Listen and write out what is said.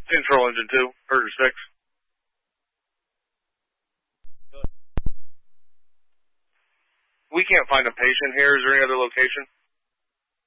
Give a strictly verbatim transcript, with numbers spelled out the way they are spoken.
Control engine two, Herder six. We can't find a patient here. Is there any other location?